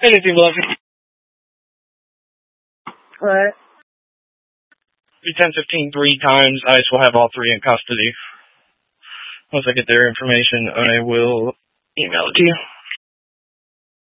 Anything, Bluffy. What? 10-15 3 times. ICE will have all three in custody. Once I get their information, I will email it to you.